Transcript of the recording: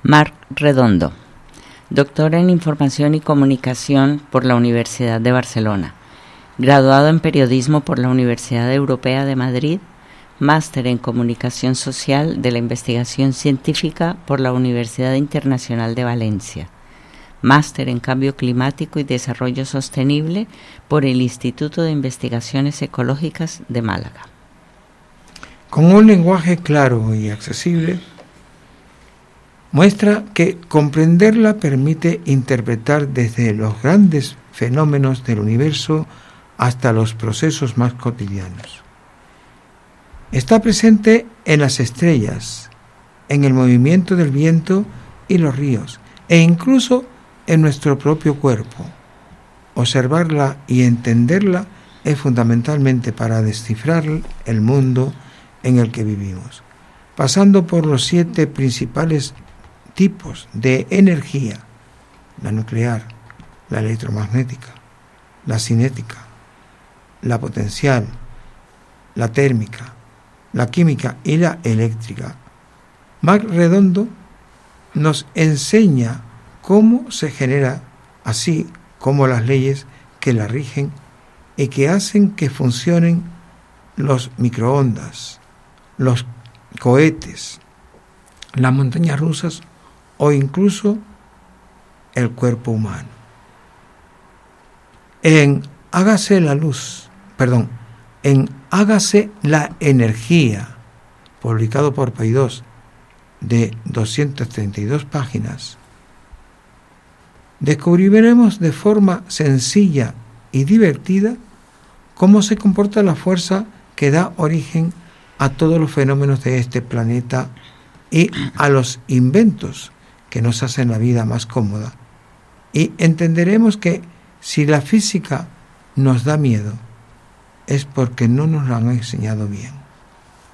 Marc Redondo, doctor en Información y Comunicación por la Universidad de Barcelona, graduado en Periodismo por la Universidad Europea de Madrid, máster en Comunicación Social de la Investigación Científica por la Universidad Internacional de Valencia, máster en Cambio Climático y Desarrollo Sostenible por el Instituto de Investigaciones Ecológicas de Málaga. Con un lenguaje claro y accesible, muestra que comprenderla permite interpretar desde los grandes fenómenos del universo hasta los procesos más cotidianos. Está presente en las estrellas, en el movimiento del viento y los ríos, e incluso en nuestro propio cuerpo. Observarla y entenderla es fundamentalmente para descifrar el mundo en el que vivimos, pasando por los 7 principales tipos de energía: la nuclear, la electromagnética, la cinética, la potencial, la térmica, la química y la eléctrica. Marc Redondo nos enseña cómo se genera, así como las leyes que la rigen y que hacen que funcionen los microondas, los cohetes, las montañas rusas o incluso el cuerpo humano. En Hágase la energía, publicado por Paidós, de 232 páginas, descubriremos de forma sencilla y divertida cómo se comporta la fuerza que da origen a todos los fenómenos de este planeta y a los inventos que nos hacen la vida más cómoda. Y entenderemos que si la física nos da miedo, es porque no nos la han enseñado bien.